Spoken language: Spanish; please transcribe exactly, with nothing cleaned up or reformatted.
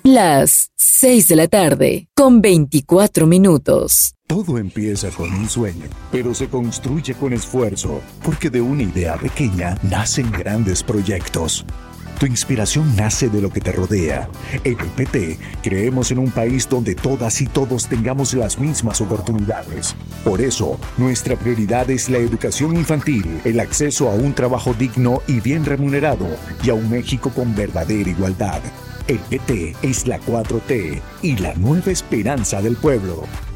Las seis de la tarde, con veinticuatro minutos. Todo empieza con un sueño, pero se construye con esfuerzo, porque de una idea pequeña nacen grandes proyectos. Tu inspiración nace de lo que te rodea. En el P T creemos en un país donde todas y todos tengamos las mismas oportunidades. Por eso, nuestra prioridad es la educación infantil, el acceso a un trabajo digno y bien remunerado, y a un México con verdadera igualdad. El P T es la cuatro T y la nueva esperanza del pueblo.